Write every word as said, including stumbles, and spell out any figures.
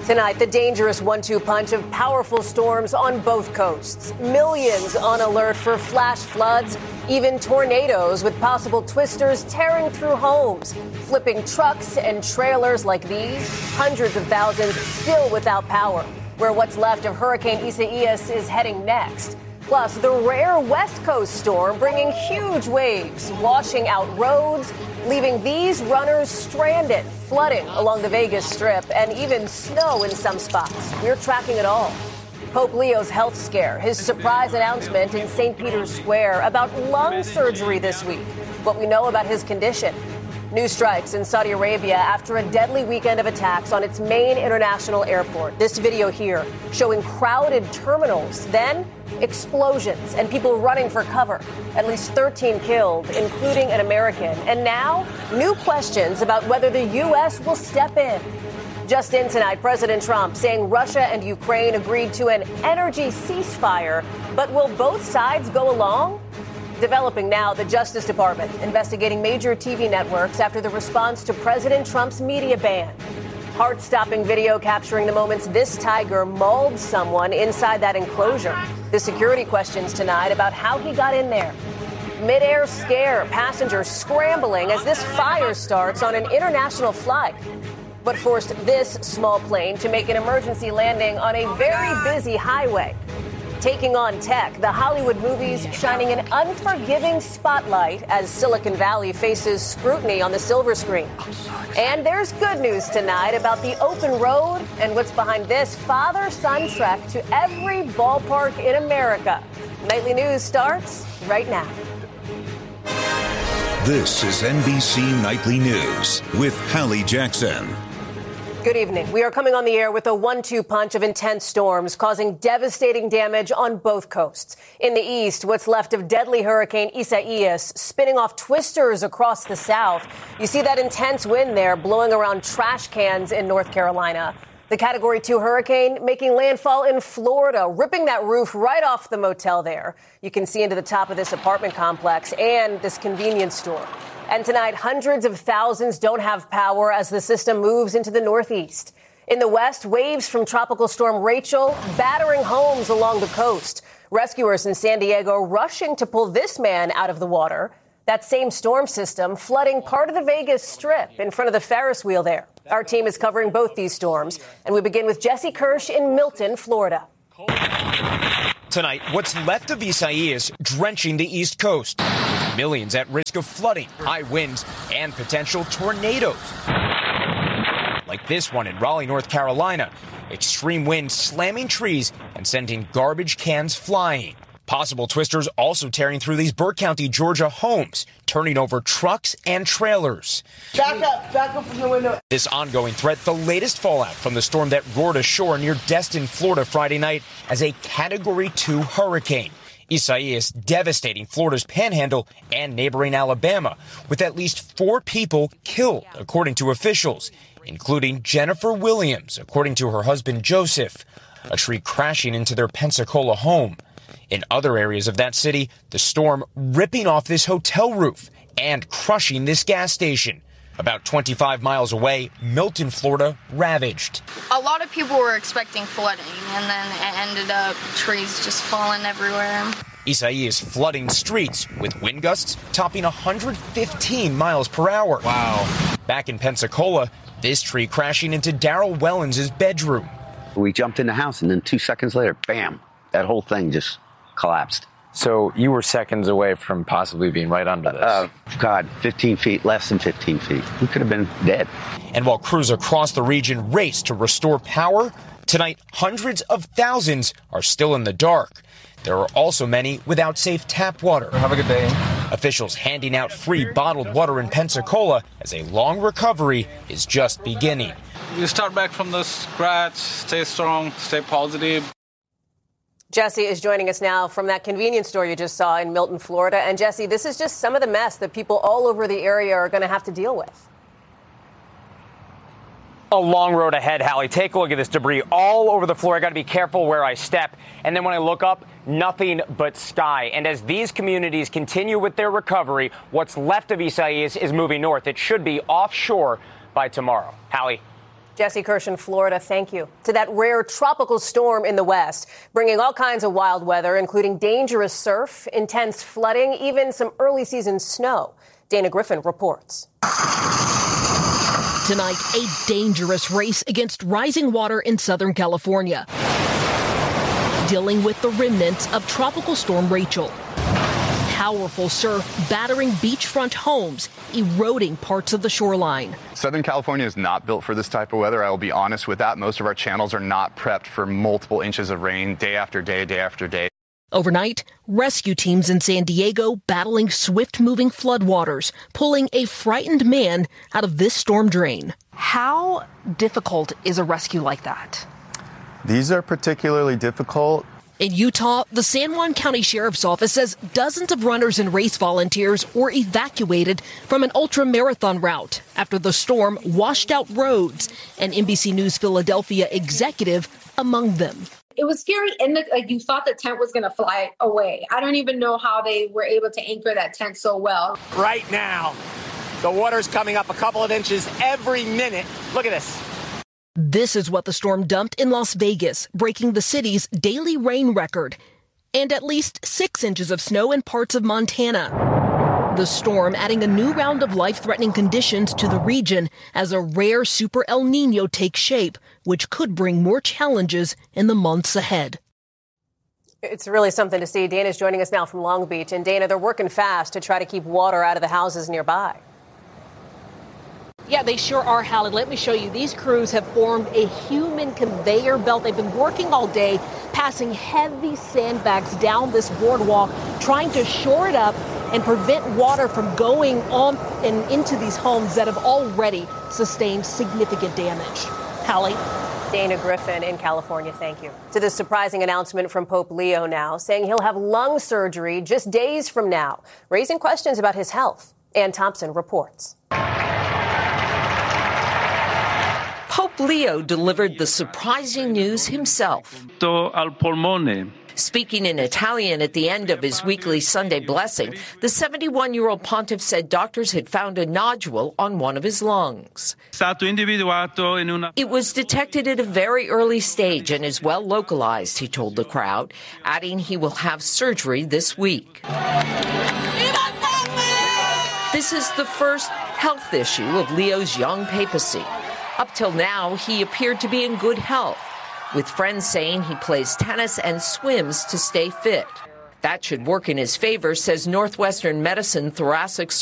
Tonight, the dangerous one two punch of powerful storms on both coasts. Millions on alert for flash floods, even tornadoes with possible twisters tearing through homes, flipping trucks and trailers like these. Hundreds of thousands still without power, where what's left of Hurricane Isaias is heading next. Plus, the rare West Coast storm bringing huge waves, washing out roads, leaving these runners stranded, flooding along the Vegas Strip, and even snow in some spots. We're tracking it all. Pope Leo's health scare, his surprise announcement in Saint Peter's Square about lung surgery this week, what we know about his condition. New strikes in Saudi Arabia after a deadly weekend of attacks on its main international airport. This video here showing crowded terminals, then explosions and people running for cover. At least thirteen killed, including an American. And now, new questions about whether the U S will step in. Just in tonight, President Trump saying Russia and Ukraine agreed to an energy ceasefire. But will both sides go along? Developing now, the Justice Department investigating major T V networks after the response to President Trump's media ban. Heart-stopping video capturing the moments this tiger mauled someone inside that enclosure. The security questions tonight about how he got in there. Mid-air scare, passengers scrambling as this fire starts on an international flight. What forced this small plane to make an emergency landing on a very busy highway. Taking on tech, the Hollywood movies shining an unforgiving spotlight as Silicon Valley faces scrutiny on the silver screen. And there's good news tonight about the open road and what's behind this father-son trek to every ballpark in America. Nightly News starts right now. This is N B C Nightly News with Hallie Jackson. Good evening. We are coming on the air with a one two punch of intense storms causing devastating damage on both coasts. In the east, what's left of deadly Hurricane Isaias spinning off twisters across the south. You see that intense wind there blowing around trash cans in North Carolina. The Category two hurricane making landfall in Florida, ripping that roof right off the motel there. You can see into the top of this apartment complex and this convenience store. And tonight, hundreds of thousands don't have power as the system moves into the northeast. In the west, waves from Tropical Storm Rachel battering homes along the coast. Rescuers in San Diego rushing to pull this man out of the water. That same storm system flooding part of the Vegas Strip in front of the Ferris wheel there. Our team is covering both these storms, and we begin with Jesse Kirsch in Milton, Florida. Tonight, what's left of Isaias drenching the East Coast. Millions at risk of flooding, high winds, and potential tornadoes. Like this one in Raleigh, North Carolina. Extreme winds slamming trees and sending garbage cans flying. Possible twisters also tearing through these Burke County, Georgia homes, turning over trucks and trailers. Back up, back up from the window. This ongoing threat, the latest fallout from the storm that roared ashore near Destin, Florida Friday night as a Category two hurricane. Isaias devastating Florida's panhandle and neighboring Alabama, with at least four people killed, according to officials, including Jennifer Williams, according to her husband Joseph, a tree crashing into their Pensacola home. In other areas of that city, the storm ripping off this hotel roof and crushing this gas station. About twenty-five miles away, Milton, Florida, ravaged. A lot of people were expecting flooding, and then it ended up trees just falling everywhere. Isaias flooding streets with wind gusts topping one hundred fifteen miles per hour. Wow. Back in Pensacola, this tree crashing into Daryl Wellens' bedroom. We jumped in the house, and then two seconds later, bam, that whole thing just collapsed. So you were seconds away from possibly being right under this. Uh, God, fifteen feet, less than fifteen feet. We could have been dead. And while crews across the region race to restore power, tonight hundreds of thousands are still in the dark. There are also many without safe tap water. Have a good day. Officials handing out free bottled water in Pensacola as a long recovery is just beginning. You start back from the scratch, stay strong, stay positive. Jesse is joining us now from that convenience store you just saw in Milton, Florida. And Jesse, this is just some of the mess that people all over the area are going to have to deal with. A long road ahead, Hallie. Take a look at this debris all over the floor. I got to be careful where I step. And then when I look up, nothing but sky. And as these communities continue with their recovery, what's left of Isaias is moving north. It should be offshore by tomorrow. Hallie. Jesse Kirsch in Florida, thank you. To that rare tropical storm in the west, bringing all kinds of wild weather, including dangerous surf, intense flooding, even some early season snow. Dana Griffin reports. Tonight, a dangerous race against rising water in Southern California, dealing with the remnants of Tropical Storm Rachel. Powerful surf battering beachfront homes, eroding parts of the shoreline. Southern California is not built for this type of weather. I will be honest with that. Most of our channels are not prepped for multiple inches of rain day after day, day after day. Overnight, rescue teams in San Diego battling swift-moving floodwaters, pulling a frightened man out of this storm drain. How difficult is a rescue like that? These are particularly difficult. In Utah, the San Juan County Sheriff's Office says dozens of runners and race volunteers were evacuated from an ultra-marathon route after the storm washed out roads, an N B C News Philadelphia executive among them. It was scary, and like you thought the tent was going to fly away. I don't even know how they were able to anchor that tent so well. Right now, the water's coming up a couple of inches every minute. Look at this. This is what the storm dumped in Las Vegas, breaking the city's daily rain record, and at least six inches of snow in parts of Montana. The storm adding a new round of life-threatening conditions to the region as a rare Super El Nino takes shape, which could bring more challenges in the months ahead. It's really something to see. Dana's joining us now from Long Beach. And Dana, they're working fast to try to keep water out of the houses nearby. Yeah, they sure are, Hallie. Let me show you. These crews have formed a human conveyor belt. They've been working all day, passing heavy sandbags down this boardwalk, trying to shore it up and prevent water from going on and into these homes that have already sustained significant damage. Hallie? Dana Griffin in California, thank you. To this surprising announcement from Pope Leo now, saying he'll have lung surgery just days from now, raising questions about his health. Ann Thompson reports. Pope Leo delivered the surprising news himself. Al polmone. Speaking in Italian at the end of his weekly Sunday blessing, the seventy-one-year-old pontiff said doctors had found a nodule on one of his lungs. It was detected at a very early stage and is well localized, he told the crowd, adding he will have surgery this week. This is the first health issue of Leo's young papacy. Up till now, he appeared to be in good health, with friends saying he plays tennis and swims to stay fit. That should work in his favor, says Northwestern Medicine thoracic